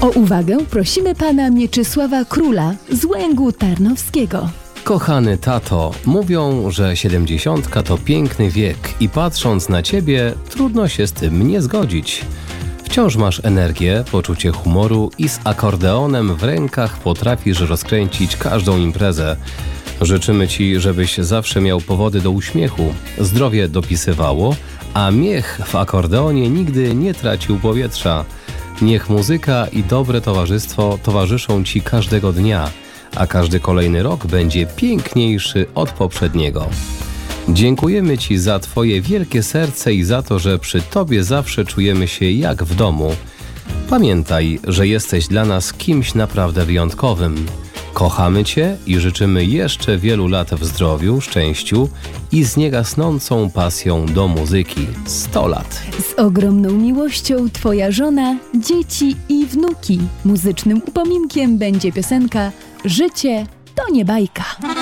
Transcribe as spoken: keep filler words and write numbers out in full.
O uwagę prosimy pana Mieczysława Króla z Łęgu Tarnowskiego. Kochany tato, mówią, że siedemdziesiątka to piękny wiek i patrząc na ciebie, trudno się z tym nie zgodzić. Wciąż masz energię, poczucie humoru i z akordeonem w rękach potrafisz rozkręcić każdą imprezę. Życzymy ci, żebyś zawsze miał powody do uśmiechu, zdrowie dopisywało, a miech w akordeonie nigdy nie tracił powietrza. Niech muzyka i dobre towarzystwo towarzyszą ci każdego dnia, a każdy kolejny rok będzie piękniejszy od poprzedniego. Dziękujemy ci za twoje wielkie serce i za to, że przy tobie zawsze czujemy się jak w domu. Pamiętaj, że jesteś dla nas kimś naprawdę wyjątkowym. Kochamy cię i życzymy jeszcze wielu lat w zdrowiu, szczęściu i z niegasnącą pasją do muzyki. sto lat. Z ogromną miłością twoja żona, dzieci i wnuki. Muzycznym upominkiem będzie piosenka Życie to nie bajka.